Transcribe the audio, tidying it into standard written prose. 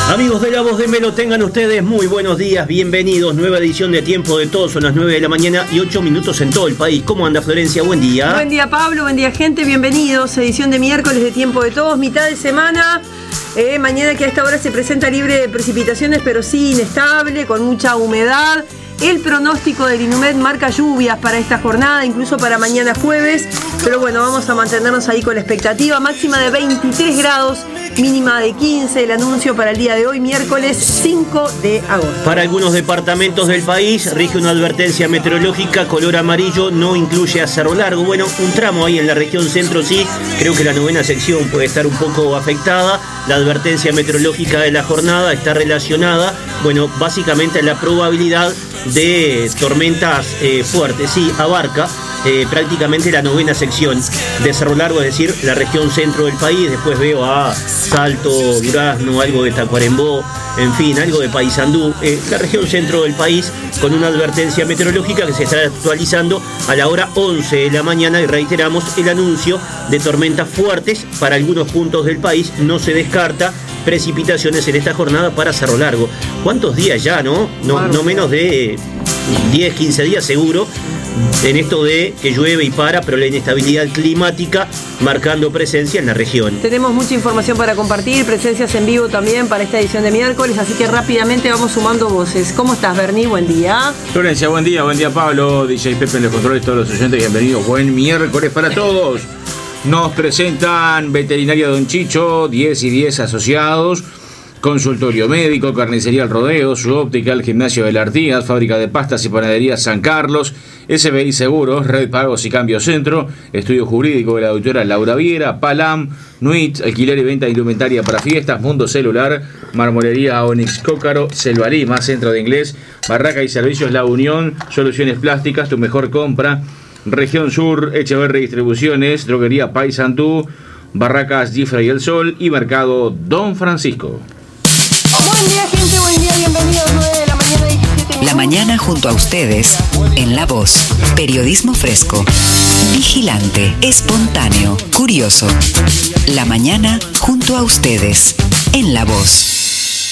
Amigos de La Voz de Melo, tengan ustedes muy buenos días, bienvenidos. Nueva edición de Tiempo de Todos, son las 9 de la mañana y 8 minutos en todo el país. ¿Cómo anda, Florencia? Buen día. Buen día, Pablo, buen día, gente, bienvenidos. Edición de miércoles de Tiempo de Todos, mitad de semana. Mañana, que a esta hora se presenta libre de precipitaciones, pero sí inestable, con mucha humedad. El pronóstico del INUMED marca lluvias para esta jornada, incluso para mañana jueves. Pero bueno, vamos a mantenernos ahí con la expectativa. Máxima de 23 grados, mínima de 15. El anuncio para el día de hoy, miércoles 5 de agosto. Para algunos departamentos del país rige una advertencia meteorológica color amarillo, no incluye a Cerro Largo. Bueno, un tramo ahí en la región centro sí, creo que la novena sección puede estar un poco afectada. La advertencia meteorológica de la jornada está relacionada, bueno, básicamente a la probabilidad de tormentas fuertes. Sí, abarca prácticamente la novena sección de Cerro Largo, es decir, la región centro del país. Después veo a Salto, Durazno, algo de Tacuarembó, en fin, algo de Paysandú, la región centro del país, con una advertencia meteorológica que se está actualizando a la hora 11 de la mañana, y reiteramos el anuncio de tormentas fuertes para algunos puntos del país. No se descarta precipitaciones en esta jornada para Cerro Largo. ¿Cuántos días ya, no? No menos de 10, 15 días seguro en esto de que llueve y para, pero la inestabilidad climática marcando presencia en la región. Tenemos mucha información para compartir, presencias en vivo también para esta edición de miércoles, así que rápidamente vamos sumando voces. ¿Cómo estás, Berni? Buen día. Florencia, buen día Pablo, DJ Pepe en los controles, todos los oyentes, bienvenidos, buen miércoles para todos. Nos presentan Veterinaria Don Chicho, 10 y 10 asociados, consultorio médico, carnicería El Rodeo, su óptica, el gimnasio de Artigas, fábrica de pastas y panadería San Carlos, SBI Seguros, Red Pagos y Cambio Centro, estudio jurídico de la doctora Laura Viera, Palam, Nuit, alquiler y venta de indumentaria para fiestas, Mundo Celular, marmolería Onyx Cócaro, Selva Lima, centro de inglés, barraca y servicios La Unión, soluciones plásticas, tu mejor compra, Región Sur, Echeverri Distribuciones, droguería Paysandú, barracas Gifra y El Sol y mercado Don Francisco. Buen día, gente, buen día, bienvenidos. 9 de la mañana, 17 minutos. La mañana junto a ustedes, en La Voz. Periodismo fresco, vigilante, espontáneo, curioso. La mañana junto a ustedes, en La Voz.